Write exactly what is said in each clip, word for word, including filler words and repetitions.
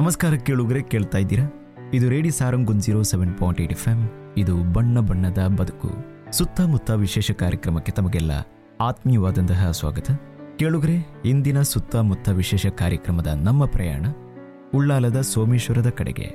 ನಮಸ್ಕಾರ ಕೇಳುಗರೆ, ಕೇಳ್ತಾ ಇದ್ದೀರಾ? ಇದು radio Sarang one zero seven point eight F M. ಇದು ಬಣ್ಣ ಬಣ್ಣದ ಬದುಕು. ಸುತ್ತಮುತ್ತ ವಿಶೇಷ ಕಾರ್ಯಕ್ರಮಕ್ಕೆ ತಮಗೆಲ್ಲ ಆತ್ಮೀಯವಾದಂತಹ ಸ್ವಾಗತ. ಕೇಳುಗರೆ, ಇಂದಿನ ಸುತ್ತಮುತ್ತ ವಿಶೇಷ ಕಾರ್ಯಕ್ರಮದ ನಮ್ಮ ಪ್ರಯಾಣ ಉಳ್ಳಾಲದ ಸೋಮೇಶ್ವರದ ಕಡೆಗೆ.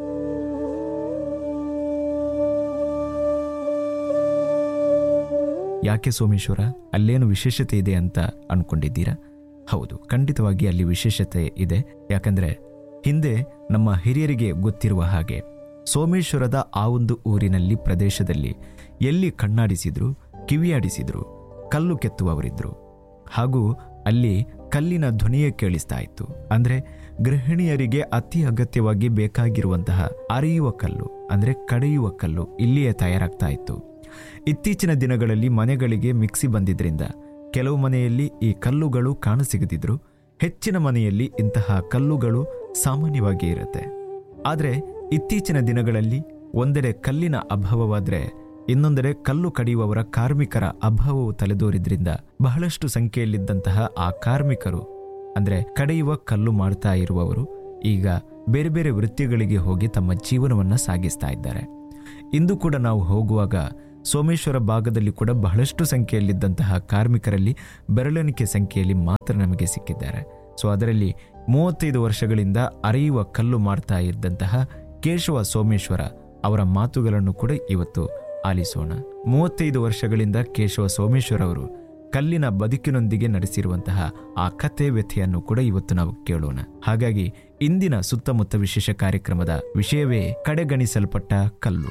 ಯಾಕೆ ಸೋಮೇಶ್ವರ? ಅಲ್ಲೇನು ವಿಶೇಷತೆ ಇದೆ ಅಂತ ಅನ್ಕೊಂಡಿದ್ದೀರಾ? ಹೌದು, ಖಂಡಿತವಾಗಿ ಅಲ್ಲಿ ವಿಶೇಷತೆ ಇದೆ. ಯಾಕಂದ್ರೆ ಹಿಂದೆ ನಮ್ಮ ಹಿರಿಯರಿಗೆ ಗೊತ್ತಿರುವ ಹಾಗೆ ಸೋಮೇಶ್ವರದ ಆ ಒಂದು ಊರಿನಲ್ಲಿ, ಪ್ರದೇಶದಲ್ಲಿ ಎಲ್ಲಿ ಕಣ್ಣಾಡಿಸಿದ್ರು, ಕಿವಿಯಾಡಿಸಿದ್ರು ಕಲ್ಲು ಕೆತ್ತುವವರಿದ್ರು. ಹಾಗೂ ಅಲ್ಲಿ ಕಲ್ಲಿನ ಧ್ವನಿಯೇ ಕೇಳಿಸ್ತಾ ಇತ್ತು. ಅಂದ್ರೆ ಗೃಹಿಣಿಯರಿಗೆ ಅತಿ ಅಗತ್ಯವಾಗಿ ಬೇಕಾಗಿರುವಂತಹ ಅರೆಯುವ ಕಲ್ಲು, ಅಂದ್ರೆ ಕಡೆಯುವ ಕಲ್ಲು ಇಲ್ಲಿಯೇ ತಯಾರಾಗ್ತಾ ಇತ್ತು. ಇತ್ತೀಚಿನ ದಿನಗಳಲ್ಲಿ ಮನೆಗಳಿಗೆ ಮಿಕ್ಸಿ ಬಂದಿದ್ರಿಂದ ಕೆಲವು ಮನೆಯಲ್ಲಿ ಈ ಕಲ್ಲುಗಳು ಕಾಣಸಿಗದಿದ್ರು, ಹೆಚ್ಚಿನ ಮನೆಯಲ್ಲಿ ಇಂತಹ ಕಲ್ಲುಗಳು ಸಾಮಾನ್ಯವಾಗಿ ಇರುತ್ತೆ. ಆದರೆ ಇತ್ತೀಚಿನ ದಿನಗಳಲ್ಲಿ ಒಂದೆಡೆ ಕಲ್ಲಿನ ಅಭಾವವಾದರೆ ಇನ್ನೊಂದೆಡೆ ಕಲ್ಲು ಕಡಿಯುವವರ ಕಾರ್ಮಿಕರ ಅಭಾವವು ತಲೆದೋರಿದ್ರಿಂದ ಬಹಳಷ್ಟು ಸಂಖ್ಯೆಯಲ್ಲಿದ್ದಂತಹ ಆ ಕಾರ್ಮಿಕರು, ಅಂದ್ರೆ ಕಡೆಯುವ ಕಲ್ಲು ಮಾಡ್ತಾ ಇರುವವರು, ಈಗ ಬೇರೆ ಬೇರೆ ವೃತ್ತಿಗಳಿಗೆ ಹೋಗಿ ತಮ್ಮ ಜೀವನವನ್ನ ಸಾಗಿಸ್ತಾ ಇದ್ದಾರೆ. ಇಂದು ಕೂಡ ನಾವು ಹೋಗುವಾಗ ಸೋಮೇಶ್ವರ ಭಾಗದಲ್ಲಿ ಕೂಡ ಬಹಳಷ್ಟು ಸಂಖ್ಯೆಯಲ್ಲಿದ್ದಂತಹ ಕಾರ್ಮಿಕರಲ್ಲಿ ಬೆರಳೆಣಿಕೆ ಸಂಖ್ಯೆಯಲ್ಲಿ ಮಾತ್ರ ನಮಗೆ ಸಿಕ್ಕಿದ್ದಾರೆ. ಸೊ ಅದರಲ್ಲಿ ಮೂವತ್ತೈದು ವರ್ಷಗಳಿಂದ ಅರೆಯುವ ಕಲ್ಲು ಮಾಡ್ತಾ ಇದ್ದಂತಹ ಕೇಶವ ಸೋಮೇಶ್ವರ ಅವರ ಮಾತುಗಳನ್ನು ಕೂಡ ಇವತ್ತು ಆಲಿಸೋಣ. ಮೂವತ್ತೈದು ವರ್ಷಗಳಿಂದ ಕೇಶವ ಸೋಮೇಶ್ವರ ಅವರು ಕಲ್ಲಿನ ಬದುಕಿನೊಂದಿಗೆ ನಡೆಸಿರುವಂತಹ ಆ ಕಥೆ ವ್ಯಥೆಯನ್ನು ಕೂಡ ಇವತ್ತು ನಾವು ಕೇಳೋಣ. ಹಾಗಾಗಿ ಇಂದಿನ ಸುತ್ತಮುತ್ತ ವಿಶೇಷ ಕಾರ್ಯಕ್ರಮದ ವಿಷಯವೇ ಕಡೆಗಣಿಸಲ್ಪಟ್ಟ ಕಲ್ಲು.